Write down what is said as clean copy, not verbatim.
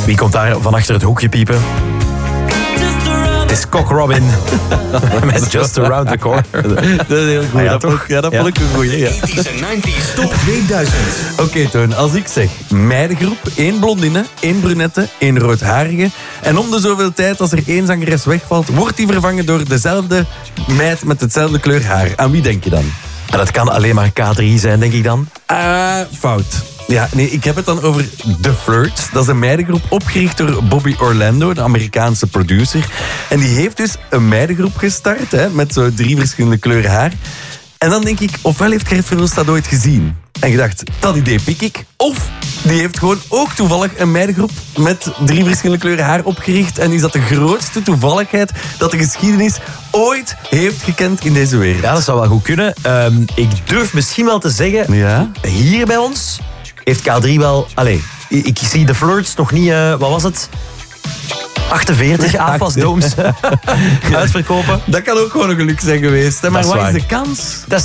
Wie komt daar van achter het hoekje piepen? Het is Cock Robin. Met Just Around the Corner. Dat is heel goed. Ja, toch? Dat vond ik een goeie. Ja. 80s en 90s top 2000. Oké, Teun, als ik zeg meidengroep, 1 blondine, 1 brunette, 1 roodharige. En om de zoveel tijd, als er 1 zangeres wegvalt, wordt die vervangen door dezelfde meid met hetzelfde kleur haar. Aan wie denk je dan? En dat kan alleen maar K3 zijn, denk ik dan. Fout. Ja, nee, ik heb het dan over The Flirts. Dat is een meidengroep opgericht door Bobby Orlando, de Amerikaanse producer. En die heeft dus een meidengroep gestart, hè, met zo 3 verschillende kleuren haar. En dan denk ik, ofwel heeft Gert Verhulst dat ooit gezien en gedacht, dat idee pik ik. Of die heeft gewoon ook toevallig een meidengroep met 3 verschillende kleuren haar opgericht. En is dat de grootste toevalligheid dat de geschiedenis ooit heeft gekend in deze wereld. Ja, dat zou wel goed kunnen. Ik durf misschien wel te zeggen, Ja? hier bij ons heeft K3 wel... Allee, ik zie de Flirts nog niet... wat was het? 48 AFAS-dooms uitverkopen. Dat kan ook gewoon een geluk zijn geweest. Hè? Maar Dat is wat is waar. de kans? Dat